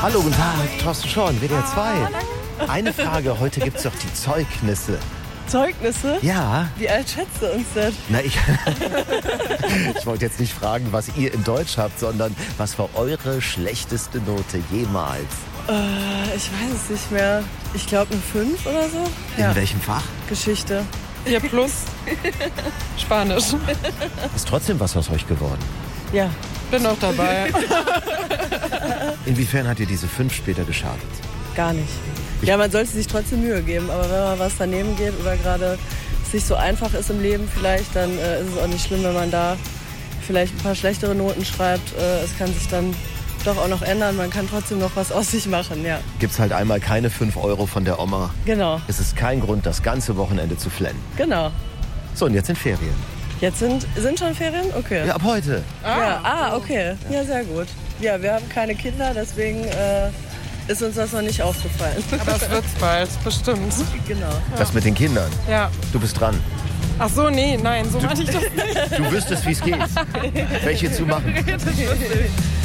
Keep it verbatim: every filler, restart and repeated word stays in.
Hallo, guten Tag, Thorsten Schorn, W D R zwei. Eine Frage, heute gibt's doch die Zeugnisse. Zeugnisse? Ja. Wie alt schätzt du uns denn? Na, ich, ich wollte jetzt nicht fragen, was ihr in Deutsch habt, sondern was war eure schlechteste Note jemals? Äh, ich weiß es nicht mehr. Ich glaube eine fünf oder so. In Ja. welchem Fach? Geschichte. Vier plus Spanisch. Ist trotzdem was aus euch geworden. Ja. Bin auch dabei. Inwiefern hat ihr diese fünf später geschadet? Gar nicht. Ja, man sollte sich trotzdem Mühe geben, aber wenn mal was daneben geht oder gerade es nicht so einfach ist im Leben vielleicht, dann äh, ist es auch nicht schlimm, wenn man da vielleicht ein paar schlechtere Noten schreibt. Äh, es kann sich dann doch auch noch ändern, man kann trotzdem noch was aus sich machen, ja. Gibt's halt einmal keine fünf Euro von der Oma. Genau, Es ist kein Grund, das ganze Wochenende zu flennen. genau. So, und jetzt sind Ferien. Jetzt sind, sind schon Ferien? Okay. Ja, ab heute. Ja, ah, okay. Ja, sehr gut. Ja, wir haben keine Kinder, deswegen äh, ist uns das noch nicht aufgefallen. Aber es wird's bald, bestimmt. Genau. Das mit den Kindern. Ja. Du bist dran. Ach so, nee, nein, so meinte ich das nicht. Du wüsstest, wie es geht. Welche zu machen.